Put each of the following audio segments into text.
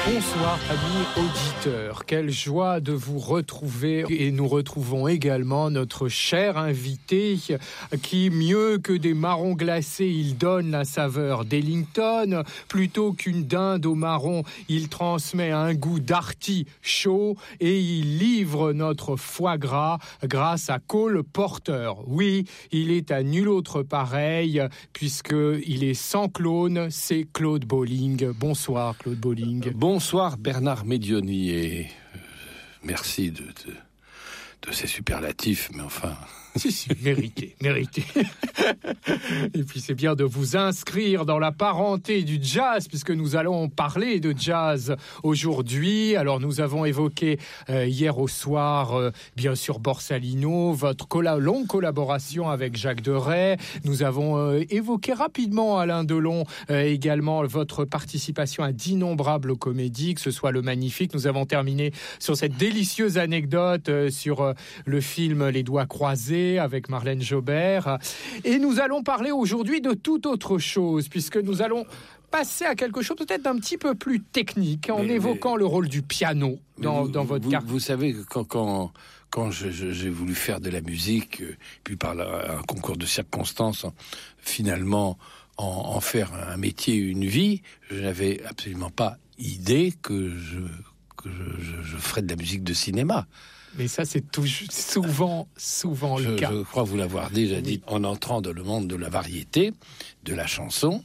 Bonsoir amis auditeurs, quelle joie de vous retrouver et nous retrouvons également notre cher invité qui, mieux que des marrons glacés, il donne la saveur d'Ellington. Plutôt qu'une dinde au marron, il transmet un goût d'Arty chaud et il livre notre foie gras grâce à Cole Porter. Oui, il est à nul autre pareil puisqu'il est sans clone, c'est Claude Bolling. Bonsoir Claude Bolling. Bonsoir Bernard Médioni et merci de ces superlatifs, mais enfin... Si, mérité. Et puis c'est bien de vous inscrire dans la parenté du jazz, puisque nous allons parler de jazz aujourd'hui. Alors nous avons évoqué hier au soir, bien sûr, Borsalino, votre longue collaboration avec Jacques Deray. Nous avons évoqué rapidement Alain Delon, également votre participation à d'innombrables comédies, que ce soit Le Magnifique. Nous avons terminé sur cette délicieuse anecdote sur le film Les Doigts Croisés, avec Marlène Jobert. Et nous allons parler aujourd'hui de toute autre chose, puisque nous allons passer à quelque chose peut-être d'un petit peu plus technique, en évoquant le rôle du piano dans votre carrière. Vous savez que quand j'ai voulu faire de la musique, puis par un concours de circonstances, finalement en faire un métier, une vie, je n'avais absolument pas idée que je ferais de la musique de cinéma. Mais ça, c'est souvent le cas. Je crois vous l'avoir déjà dit en entrant dans le monde de la variété, de la chanson,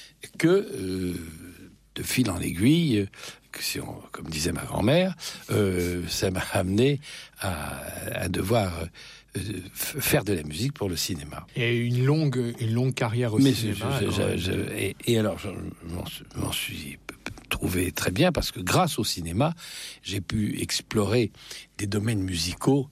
que de fil en aiguille, comme disait ma grand-mère, ça m'a amené à devoir faire de la musique pour le cinéma. Et une longue carrière au cinéma. Et alors, je m'en suis trouvé très bien parce que grâce au cinéma, j'ai pu explorer des domaines musicaux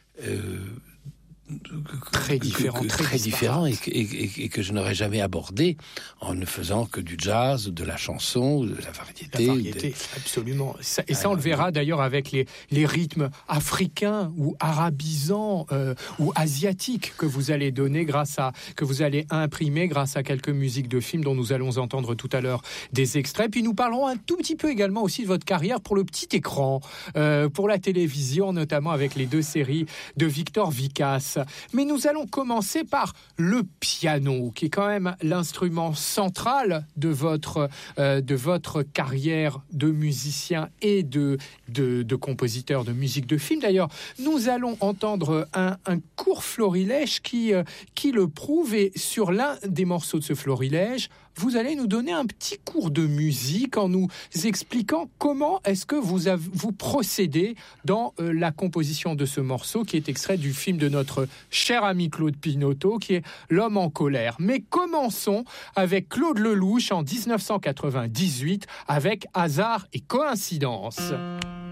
très différents et que je n'aurais jamais abordé en ne faisant que du jazz, de la chanson, de la variété. Absolument. Et ça, on le verra d'ailleurs avec les rythmes africains ou arabisants ou asiatiques que vous allez donner que vous allez imprimer grâce à quelques musiques de films dont nous allons entendre tout à l'heure des extraits. Puis nous parlerons un tout petit peu également aussi de votre carrière pour le petit écran, pour la télévision, notamment avec les 2 séries de Victor Vicas. Mais nous allons commencer par le piano, qui est quand même l'instrument central de votre carrière de musicien et de compositeur de musique de film. D'ailleurs, nous allons entendre un court florilège qui le prouve, et sur l'un des morceaux de ce florilège, vous allez nous donner un petit cours de musique en nous expliquant comment est-ce que vous procédez dans la composition de ce morceau qui est extrait du film de notre cher ami Claude Pinoteau, qui est L'Homme en colère. Mais commençons avec Claude Lelouch en 1998 avec Hasard et coïncidence.